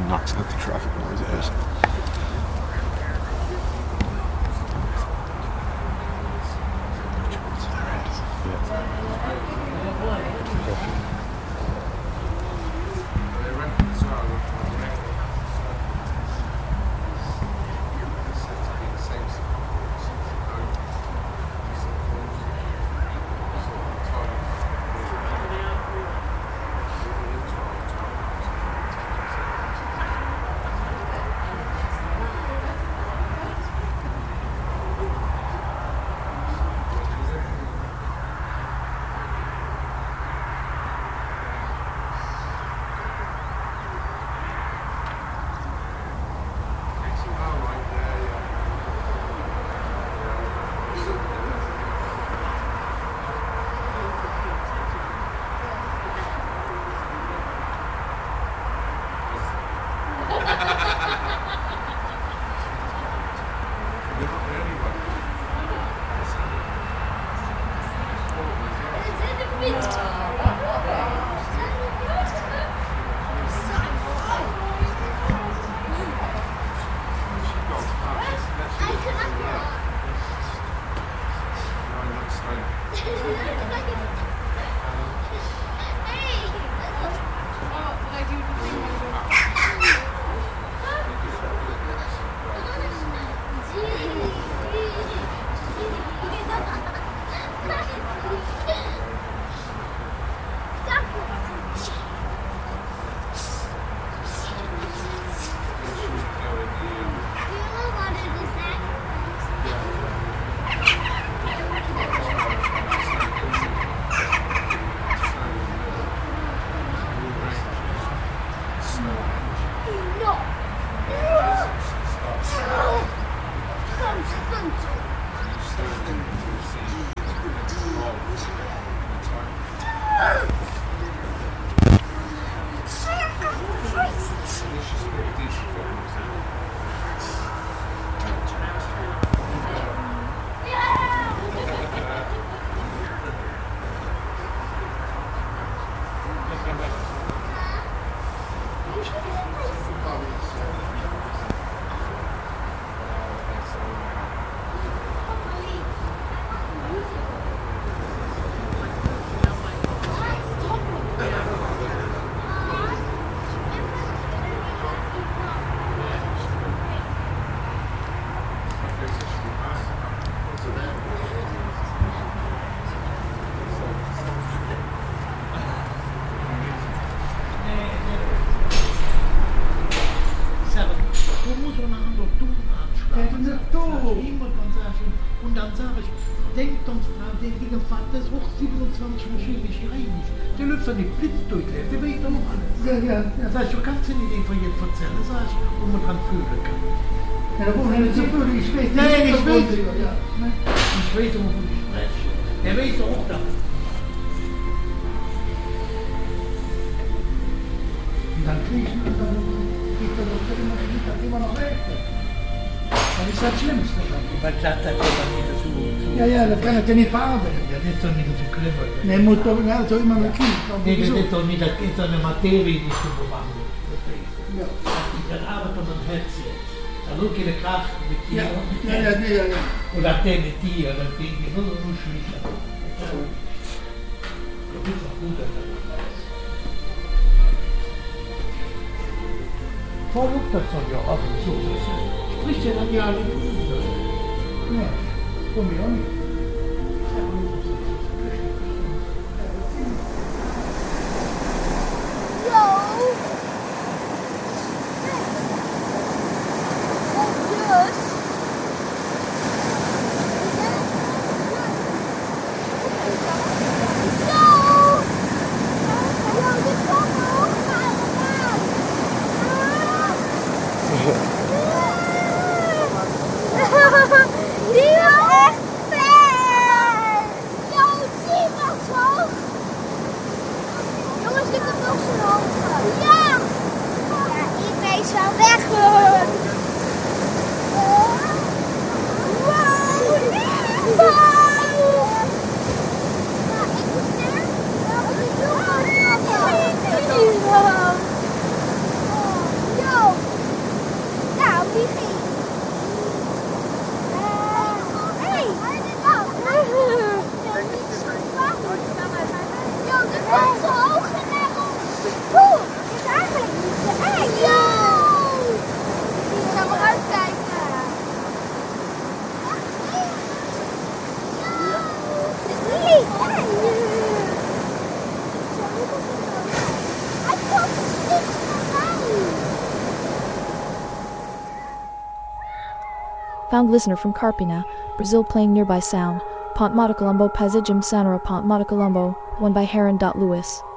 nuts at the traffic noise it is. Und dann sage ich, denkt uns dran, der Vater ist auch 27 chemische Reinig. Der läuft doch nicht Blitz durchläuft, der weiß doch noch alles. Ja. Sag ich, du kannst dir nicht einfach jetzt erzählen, sag ich, wo man dran fühlen kann. Ja, da braucht man nicht so viel, ich weiß nicht. Nein, ich weiß. Ich weiß, wovon ich spreche. Der weiß doch auch das. Und dann kriegst du dann immer noch recht. Das ist das Schlimmste. Weil das hat ja nicht so. Ja, das kann er ja nicht verarbeiten. Ja, das ist doch nicht so clever. Nee, muss doch, ja, so immer mit Kind. Nee, das ist doch nicht, das ist doch eine Materie, die zu bewandeln. Ja. Das arbeitet an Herz jetzt. Da wird keine Kraft mit dir. Ja. Oder der mit dir, oder die nur schlichter. Du bist doch gut, dass das weiß. Vorlugt das doch ja ab und zu. Spricht ja dann ja alle gut. Nee, von mir auch nicht. Die was echt vet! Found listener from Carpina, Brazil playing nearby sound. Pont Motocolombo Passage Sanara Pont Motocolombo, won by Heron. Lewis.